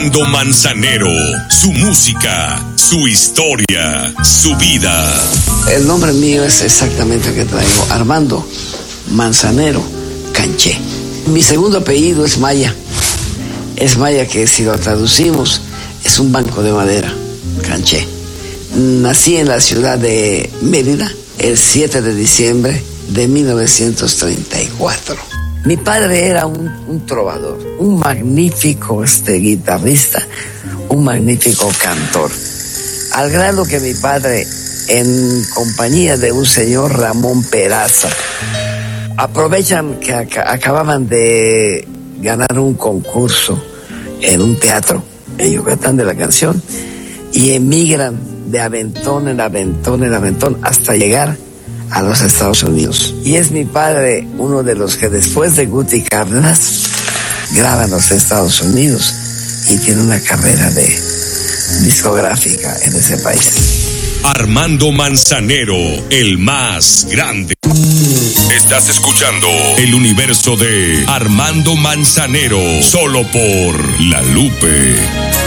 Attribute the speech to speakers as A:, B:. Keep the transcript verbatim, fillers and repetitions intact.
A: Armando Manzanero, su música, su historia, su vida.
B: El nombre mío es exactamente el que traigo, Armando Manzanero Canché. Mi segundo apellido es Maya. Es Maya, que si lo traducimos es un banco de madera, Canché. Nací en la ciudad de Mérida el siete de diciembre de mil novecientos treinta y cuatro. Mi padre era un, un trovador, un magnífico este, guitarrista, un magnífico cantor. Al grado que mi padre, en compañía de un señor Ramón Peraza, aprovechan que ac- acababan de ganar un concurso en un teatro en Yucatán de la canción y emigran de aventón en aventón en aventón hasta llegar a los Estados Unidos. Y es mi padre uno de los que después de Guti Cárdenas graba en los Estados Unidos y tiene una carrera de discográfica en ese país.
A: Armando Manzanero, el más grande. Estás escuchando el universo de Armando Manzanero, solo por La Lupe.